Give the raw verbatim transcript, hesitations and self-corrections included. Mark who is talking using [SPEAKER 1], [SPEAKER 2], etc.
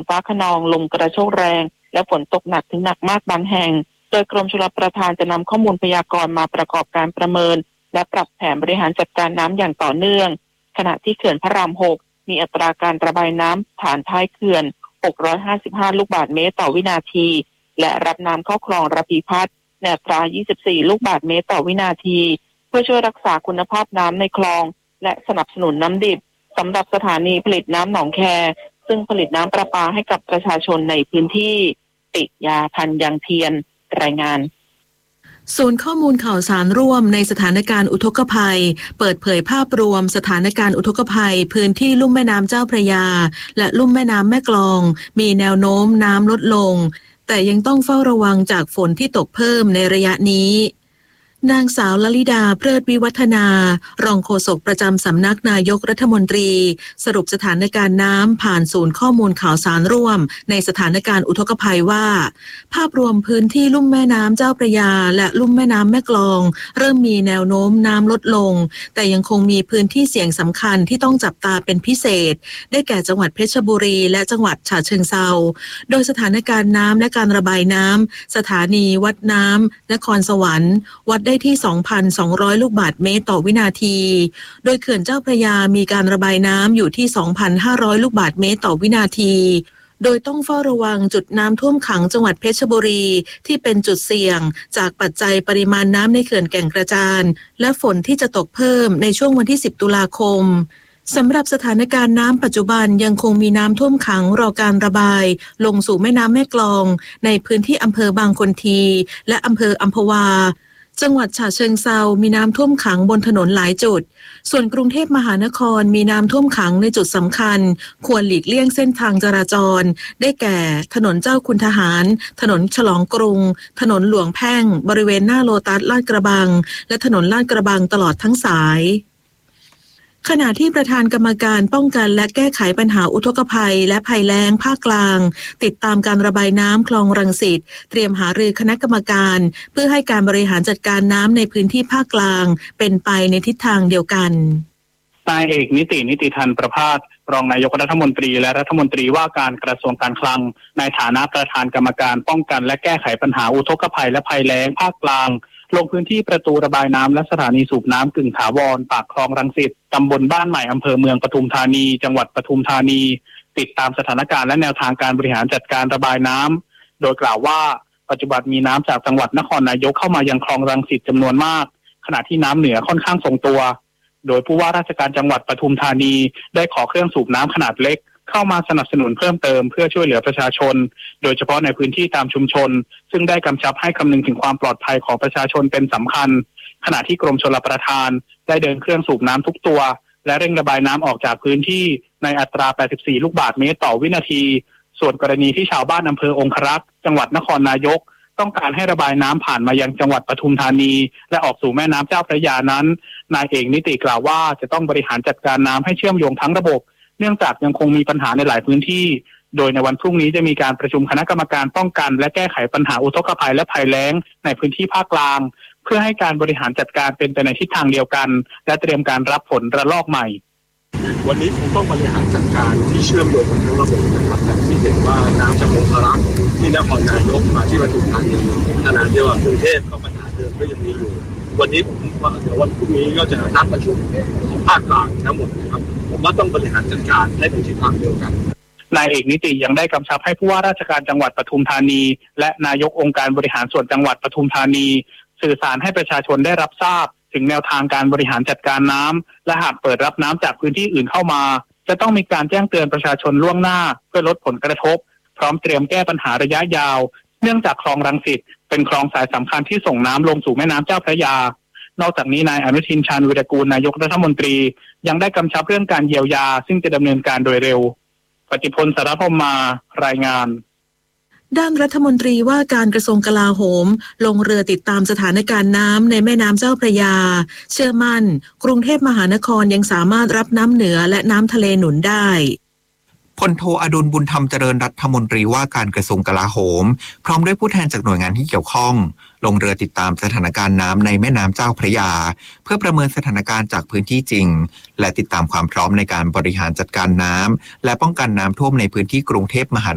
[SPEAKER 1] ฟ้าคะนองลมกระโชกแรงและฝนตกหนักถึงหนักมากบางแห่งโดยกรมชลประทานจะนำข้อมูลพยากรณ์มาประกอบการประเมินและปรับแผนบริหารจัดการน้ำอย่างต่อเนื่องขณะที่เขื่อนพระรามหกมีอัตราการระบายน้ำฐานท้ายเขื่อนหกร้อยห้าสิบห้าลูกบาศก์เมตรต่อวินาทีและรับน้ำเข้าคลองระพีพัฒน์ในอัตรายี่สิบสี่ลูกบาศก์เมตรต่อวินาทีเพื่อช่วยรักษาคุณภาพน้ำในคลองและสนับสนุนน้ำดิบสำหรับสถานีผลิตน้ำหนองแคซึ่งผลิตน้ำประปาให้กับประชาชนในพื้นที่ติยาพันยังเทียนรายงาน
[SPEAKER 2] ศูนย์ข้อมูลข่าวสารร่วมในสถานการณ์อุทกภัยเปิดเผยภาพรวมสถานการณ์อุทกภัยพื้นที่ลุ่มแม่น้ำเจ้าพระยาและลุ่มแม่น้ำแม่กลองมีแนวโน้มน้ำลดลงแต่ยังต้องเฝ้าระวังจากฝนที่ตกเพิ่มในระยะนี้นางสาวลลิดาเพลิดวิวัฒนารองโฆษกประจำสำนักนายกรัฐมนตรีสรุปสถานการณ์น้ำผ่านศูนย์ข้อมูลข่าวสารร่วมในสถานการณ์อุทกภัยว่าภาพรวมพื้นที่ลุ่มแม่น้ำเจ้าพระยาและลุ่มแม่น้ำแม่กลองเริ่มมีแนวโน้มน้ำลดลงแต่ยังคงมีพื้นที่เสี่ยงสำคัญที่ต้องจับตาเป็นพิเศษได้แก่จังหวัดเพชรบุรีและจังหวัดฉะเชิงเทราโดยสถานการณ์น้ำและการระบายน้ำสถานีวัดน้ำนครสวรรค์วัดได้ที่ สองพันสองร้อย ลูกบาศก์เมตรต่อวินาทีโดยเขื่อนเจ้าพระยามีการระบายน้ำอยู่ที่ สองพันห้าร้อย ลูกบาศก์เมตรต่อวินาทีโดยต้องเฝ้าระวังจุดน้ำท่วมขังจังหวัดเพชรบุรีที่เป็นจุดเสี่ยงจากปัจจัยปริมาณน้ำในเขื่อนแก่งกระจานและฝนที่จะตกเพิ่มในช่วงวันที่สิบตุลาคมสำหรับสถานการณ์น้ำปัจจุบันยังคงมีน้ำท่วมขังรอการระบายลงสู่แม่น้ำแม่กลองในพื้นที่อำเภอบางคนทีและอำเภออัมพวาจังหวัดฉะเชิงเทรามีน้ำท่วมขังบนถนนหลายจุดส่วนกรุงเทพมหานครมีน้ำท่วมขังในจุดสำคัญควรหลีกเลี่ยงเส้นทางจราจรได้แก่ถนนเจ้าคุณทหารถนนฉลองกรุงถนนหลวงแพ่งบริเวณหน้าโลตัสลาดกระบังและถนนลาดกระบังตลอดทั้งสายขณะที่ประธานกรรมการป้องกันและแก้ไขปัญหาอุทกภัยและภัยแล้งภาคกลางติดตามการระบายน้ำคลองรังสิตเตรียมหารือคณะกรรมการเพื่อให้การบริหารจัดการน้ำในพื้นที่ภาคกลางเป็นไปในทิศทางเดียวกัน
[SPEAKER 3] นายเอกนิตินิติธันประภาสรองนายกรัฐมนตรีและรัฐมนตรีว่าการกระทรวงการคลังในฐานะประธานกรรมการป้องกันและแก้ไขปัญหาอุทกภัยและภัยแล้งภาคกลางลงพื้นที่ประตูระบายน้ำและสถานีสูบน้ำกึ่งถาวรปากคลองรังสิตตำบลบ้านใหม่อำเภอเมืองปทุมธานีจังหวัดปทุมธานีติดตามสถานการณ์และแนวทางการบริหารจัดการระบายน้ำโดยกล่าวว่าปัจจุบันมีน้ำจากจังหวัดนครนายกเข้ามายังคลองรังสิตจำนวนมากขณะที่น้ำเหนือค่อนข้างทรงตัวโดยผู้ว่าราชการจังหวัดปทุมธานีได้ขอเครื่องสูบน้ำขนาดเล็กเข้ามาสนับสนุนเพิ่มเติมเพื่อช่วยเหลือประชาชนโดยเฉพาะในพื้นที่ตามชุมชนซึ่งได้กำชับให้คำนึงถึงความปลอดภัยของประชาชนเป็นสำคัญขณะที่กรมชลประทานได้เดินเครื่องสูบน้ำทุกตัวและเร่งระบายน้ำออกจากพื้นที่ในอัตราแปดสิบสี่ลูกบาศก์เมตรต่อวินาทีส่วนกรณีที่ชาวบ้านอำเภอองครักษ์จังหวัดนครนายกต้องการให้ระบายน้ำผ่านมายังจังหวัดปทุมธานีและออกสู่แม่น้ำเจ้าพระยานั้นนายเอกนิติกล่าวว่าจะต้องบริหารจัดการน้ำให้เชื่อมโยงทั้งระบบเนื่องจากยังคงมีปัญหาในหลายพื้นที่โดยในวันพรุ่งนี้จะมีการประชุมคณะกรรมการป้องกันและแก้ไขปัญหาอุทกภัยและภัยแล้งในพื้นที่ภาคกลางเพื่อให้การบริหารจัดการเป็นไปในทิศทางเดียวกันและเตรียมการรับผลระลอกใหม่
[SPEAKER 4] วันนี้คงต้องบริหารจัดการที่เชื่อมโยงกันทั้งระบบนะครับแต่ที่เห็นว่าน้ำจากองครักษ์ที่นครนายกมาที่ปทุมธานีขณะเดียวกันกรุงเทพก็ปัญหาเดิมก็ยังมีอยู่วันนี้ผมว่าเดี๋ยววันพรุ่งนี้ก็จะนัดประชุมของภาคกลางทั้งหมดนะครับผมว่าต้องบริหารจัดการให้เป็นทิศทางเดียวกัน
[SPEAKER 3] นายเอกนิติยังได้กำชับให้ผู้ว่าราชการจังหวัดปทุมธานีและนายกองค์การบริหารส่วนจังหวัดปทุมธานีสื่อสารให้ประชาชนได้รับทราบถึงแนวทางการบริหารจัดการน้ำและหากเปิดรับน้ำจากพื้นที่อื่นเข้ามาจะต้องมีการแจ้งเตือนประชาชนล่วงหน้าเพื่อลดผลกระทบพร้อมเตรียมแก้ปัญหาระยะยาวเนื่องจากคลองรังสิตเป็นคลองสายสำคัญที่ส่งน้ำลงสู่แม่น้ำเจ้าพระยานอกจากนี้นายอนุทินชาญวิรากูลนายกรัฐมนตรียังได้กำชับเรื่องการเยียวยาซึ่งจะดำเนินการโดยเร็วปฏิพลสารพรหมมารายงาน
[SPEAKER 2] ด้านรัฐมนตรีว่าการกระทรวงกลาโหมลงเรือติดตามสถานการณ์น้ำในแม่น้ำเจ้าพระยาเชื่อมั่นกรุงเทพมหานครยังสามารถรับน้ำเหนือและน้ำทะเลหนุนได้
[SPEAKER 5] พลโทอดุลบุญธรรมเจริญรัฐมนตรีว่าการกระทรวงกลาโหมพร้อมด้วยผู้แทนจากหน่วยงานที่เกี่ยวข้องลงเรือติดตามสถานการณ์น้ำในแม่น้ำเจ้าพระยาเพื่อประเมินสถานการณ์จากพื้นที่จริงและติดตามความพร้อมในการบริหารจัดการน้ำและป้องกันน้ำท่วมในพื้นที่กรุงเทพมหานคร